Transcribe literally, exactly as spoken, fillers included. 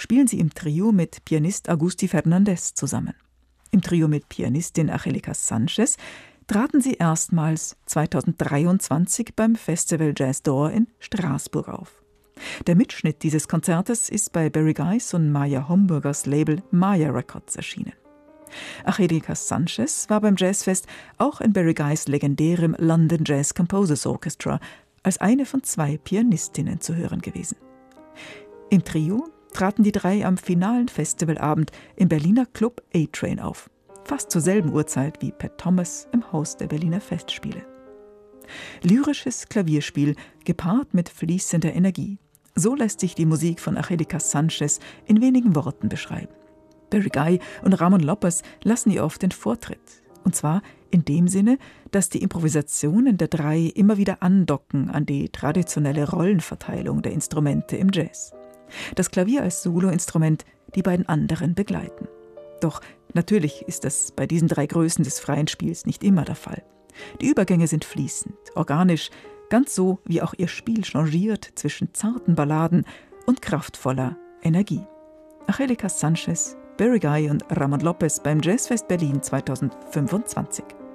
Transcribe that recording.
spielen sie im Trio mit Pianist Agustí Fernández zusammen. Im Trio mit Pianistin Angélica Sánchez traten sie erstmals zweitausenddreiundzwanzig beim Festival Jazz d'Or in Straßburg auf. Der Mitschnitt dieses Konzertes ist bei Barry Guys und Maya Homburgers Label Maya Records erschienen. Angélica Sánchez war beim Jazzfest auch in Barry Guys legendärem London Jazz Composers Orchestra als eine von zwei Pianistinnen zu hören gewesen. Im Trio traten die drei am finalen Festivalabend im Berliner Club A-Train auf, fast zur selben Uhrzeit wie Pat Thomas im Haus der Berliner Festspiele. Lyrisches Klavierspiel gepaart mit fließender Energie. So lässt sich die Musik von Angélica Sánchez in wenigen Worten beschreiben. Barry Guy und Ramon Lopez lassen ihr oft den Vortritt. Und zwar in dem Sinne, dass die Improvisationen der drei immer wieder andocken an die traditionelle Rollenverteilung der Instrumente im Jazz. Das Klavier als Soloinstrument die beiden anderen begleiten. Doch natürlich ist das bei diesen drei Größen des freien Spiels nicht immer der Fall. Die Übergänge sind fließend, organisch, ganz so wie auch ihr Spiel changiert zwischen zarten Balladen und kraftvoller Energie. Angélica Sánchez, Barry Guy und Ramon Lopez beim Jazzfest Berlin zweitausendfünfundzwanzig.